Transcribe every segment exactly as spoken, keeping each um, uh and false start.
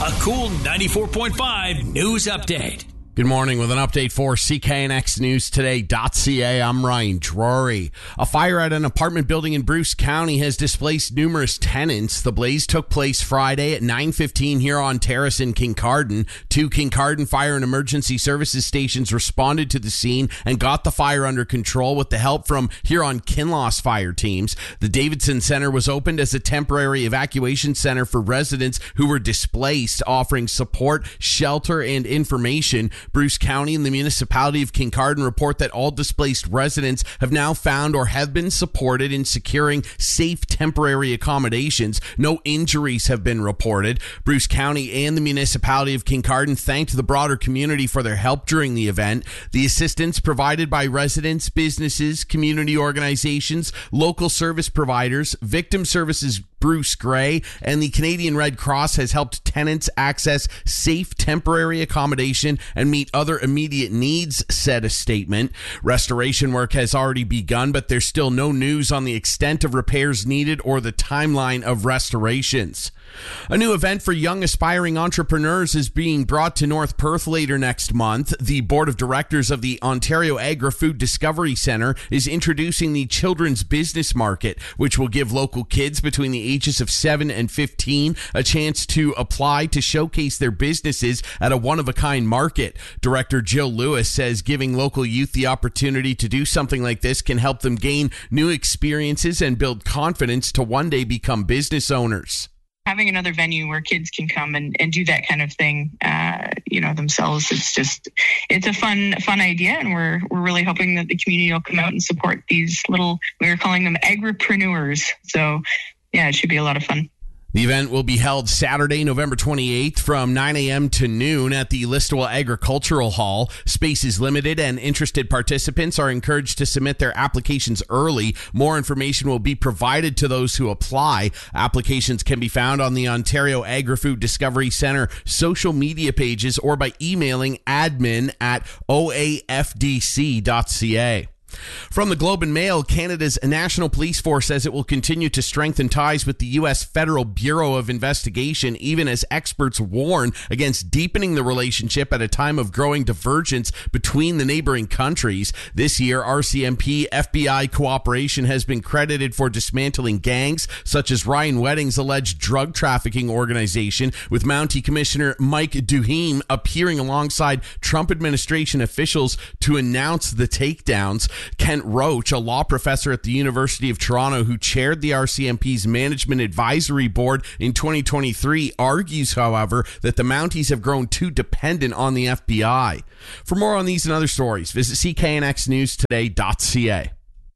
A cool ninety-four point five news update. Good morning with an update for C K N X News Today.ca. I'm Ryan Drury. A fire at an apartment building in Bruce County has displaced numerous tenants. The blaze took place Friday at nine fifteen Huron Terrace in Kincardine. Two Kincardine Fire and Emergency Services stations responded to the scene and got the fire under control with the help from Huron Kinloss fire teams. The Davidson Center was opened as a temporary evacuation center for residents who were displaced, offering support, shelter, and information. Bruce County and the municipality of Kincardine report that all displaced residents have now found or have been supported in securing safe temporary accommodations. No injuries have been reported. Bruce County and the municipality of Kincardine thanked the broader community for their help during the event. The assistance provided by residents, businesses, community organizations, local service providers, Victim Services Bruce Gray, and the Canadian Red Cross has helped tenants access safe temporary accommodation and meet other immediate needs, said a statement. Restoration work has already begun, but there's still no news on the extent of repairs needed or the timeline of restorations. A new event for young aspiring entrepreneurs is being brought to North Perth later next month. The board of directors of the Ontario Agri-Food Discovery Centre is introducing the Children's Business Market, which will give local kids between the ages of seven and fifteen a chance to apply to showcase their businesses at a one-of-a-kind market. Director Jill Lewis says giving local youth the opportunity to do something like this can help them gain new experiences and build confidence to one day become business owners. Having another venue where kids can come and, and do that kind of thing, uh, you know, themselves, it's just, it's a fun, fun idea. And we're, we're really hoping that the community will come out and support these little, we're calling them agripreneurs. So yeah, it should be a lot of fun. The event will be held Saturday, November twenty-eighth from nine a.m. to noon at the Listowel Agricultural Hall. Space is limited and interested participants are encouraged to submit their applications early. More information will be provided to those who apply. Applications can be found on the Ontario Agri-Food Discovery Centre social media pages or by emailing admin at o a f d c dot c a. From the Globe and Mail, Canada's National Police Force says it will continue to strengthen ties with the U S Federal Bureau of Investigation, even as experts warn against deepening the relationship at a time of growing divergence between the neighboring countries. This year, R C M P F B I cooperation has been credited for dismantling gangs such as Ryan Wedding's alleged drug trafficking organization, with Mountie Commissioner Mike Duheme appearing alongside Trump administration officials to announce the takedowns. Kent Roach, a law professor at the University of Toronto who chaired the R C M P's Management Advisory Board in twenty twenty-three, argues, however, that the Mounties have grown too dependent on the F B I. For more on these and other stories, visit c k n x news today dot c a.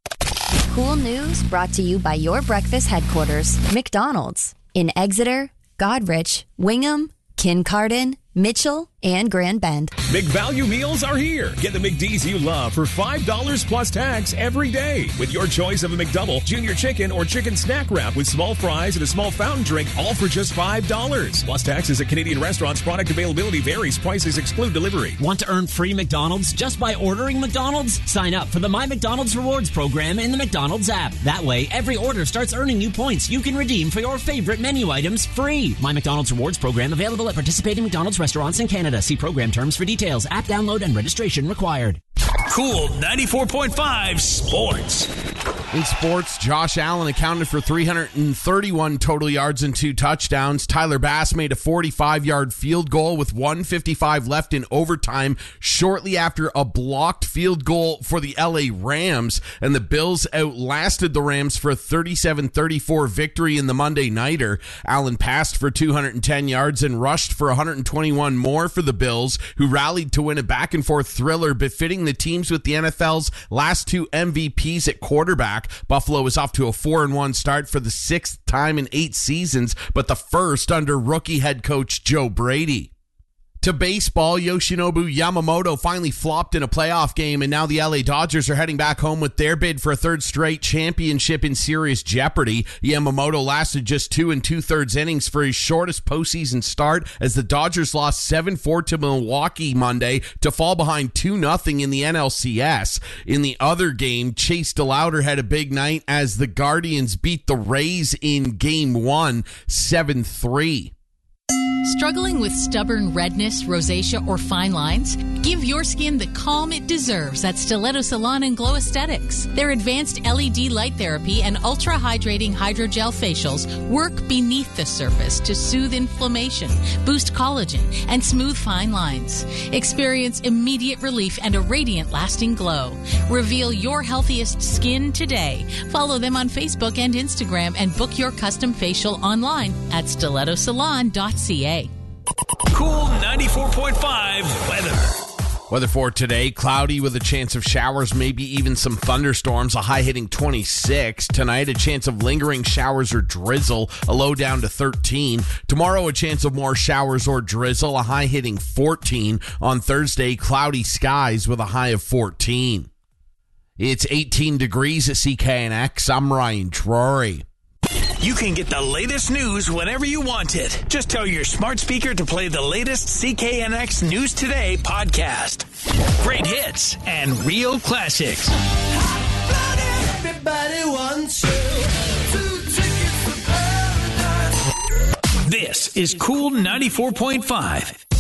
Cool news brought to you by your breakfast headquarters, McDonald's, in Exeter, Godrich, Wingham, Kincardine, Mitchell, and Grand Bend. McValue meals are here. Get the McD's you love for five dollars plus tax every day with your choice of a McDouble, junior chicken, or chicken snack wrap with small fries and a small fountain drink, all for just five dollars. Plus taxes at Canadian restaurants. Product availability varies. Prices exclude delivery. Want to earn free McDonald's just by ordering McDonald's? Sign up for the My McDonald's Rewards program in the McDonald's app. That way, every order starts earning you points you can redeem for your favorite menu items free. My McDonald's Rewards program available at participating McDonald's restaurants in Canada. See program terms for details. App download and registration required. Cool ninety-four point five Sports. In sports, Josh Allen accounted for three hundred thirty-one total yards and two touchdowns. Tyler Bass made a forty-five-yard field goal with one fifty-five left in overtime shortly after a blocked field goal for the L A Rams, and the Bills outlasted the Rams for a thirty-seven thirty-four victory in the Monday Nighter. Allen passed for two hundred ten yards and rushed for one hundred twenty-one more for the Bills, who rallied to win a back-and-forth thriller befitting the teams with the N F L's last two M V Ps at quarterback. Buffalo is off to a four and one start for the sixth time in eight seasons, but the first under rookie head coach Joe Brady. To baseball, Yoshinobu Yamamoto finally flopped in a playoff game, and now the L A Dodgers are heading back home with their bid for a third straight championship in serious jeopardy. Yamamoto lasted just two and two-thirds innings for his shortest postseason start as the Dodgers lost seven four to Milwaukee Monday to fall behind two nothing in the N L C S. In the other game, Chase DeLauder had a big night as the Guardians beat the Rays in Game one, seven three. Struggling with stubborn redness, rosacea, or fine lines? Give your skin the calm it deserves at Stiletto Salon and Glow Aesthetics. Their advanced L E D light therapy and ultra-hydrating hydrogel facials work beneath the surface to soothe inflammation, boost collagen, and smooth fine lines. Experience immediate relief and a radiant, lasting glow. Reveal your healthiest skin today. Follow them on Facebook and Instagram and book your custom facial online at stiletto salon dot c a. Cool ninety-four point five weather. Weather for today, cloudy with a chance of showers, maybe even some thunderstorms, a high hitting twenty-six. Tonight, a chance of lingering showers or drizzle, a low down to thirteen. Tomorrow, a chance of more showers or drizzle, a high hitting fourteen. On Thursday, cloudy skies with a high of fourteen. It's eighteen degrees at C K N X. I'm Ryan Drury. You can get the latest news whenever you want it. Just tell your smart speaker to play the latest C K N X News Today podcast. Great hits and real classics. Everybody wants you. Two tickets to paradise. This is Cool ninety-four point five.